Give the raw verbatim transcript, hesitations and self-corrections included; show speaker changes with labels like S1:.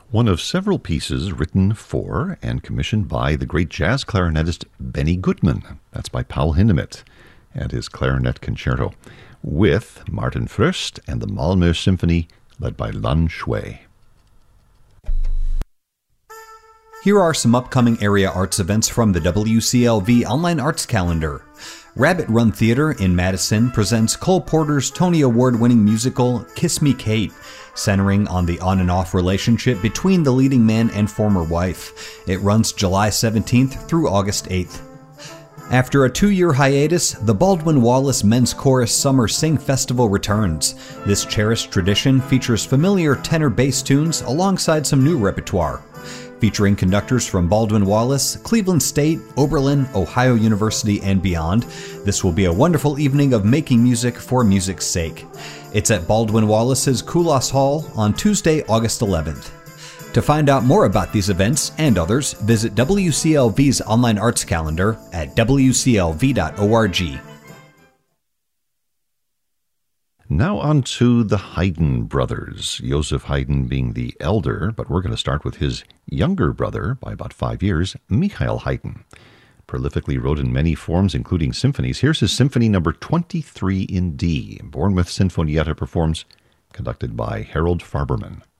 S1: One of several pieces written for and commissioned by the great jazz clarinetist Benny Goodman. That's by Paul Hindemith and his Clarinet Concerto, with Martin Fröst and the Malmö Symphony, led by Lan Shui.
S2: Here are some upcoming area arts events from the W C L V Online Arts Calendar. Rabbit Run Theater in Madison presents Cole Porter's Tony Award-winning musical Kiss Me Kate, centering on the on and off relationship between the leading man and former wife. It runs July seventeenth through August eighth. After a two-year hiatus, the Baldwin Wallace Men's Chorus Summer Sing Festival returns. This cherished tradition features familiar tenor bass tunes alongside some new repertoire. Featuring conductors from Baldwin Wallace, Cleveland State, Oberlin, Ohio University, and beyond, this will be a wonderful evening of making music for music's sake. It's at Baldwin Wallace's Koulos Hall on Tuesday, August eleventh. To find out more about these events and others, visit W C L V's online arts calendar at w c l v dot org.
S1: Now on to the Haydn brothers, Joseph Haydn being the elder, but we're going to start with his younger brother by about five years, Michael Haydn. Prolifically wrote in many forms, including symphonies. Here's his symphony number twenty-three in D. Bournemouth Sinfonietta performs, conducted by Harold Farberman.